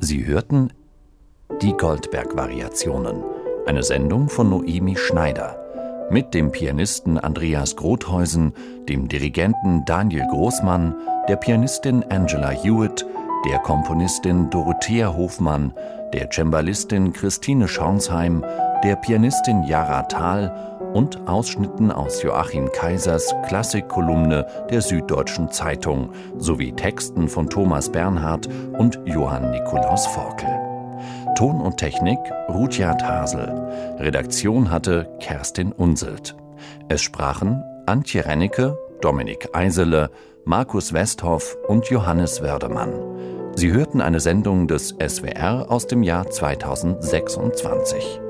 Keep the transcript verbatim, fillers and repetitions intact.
Sie hörten die Goldberg-Variationen, eine Sendung von Noemi Schneider, mit dem Pianisten Andreas Grotheusen, dem Dirigenten Daniel Großmann, der Pianistin Angela Hewitt, der Komponistin Dorothea Hofmann, der Cembalistin Christine Schornsheim, der Pianistin Jara Thal und Ausschnitten aus Joachim Kaisers Klassikkolumne der Süddeutschen Zeitung sowie Texten von Thomas Bernhard und Johann Nikolaus Forkel. Ton und Technik Rudyard Hasel. Redaktion hatte Kerstin Unselt. Es sprachen Antje Rennecke, Dominik Eisele, Markus Westhoff und Johannes Werdemann. Sie hörten eine Sendung des S W R aus dem Jahr zweitausendsechsundzwanzig.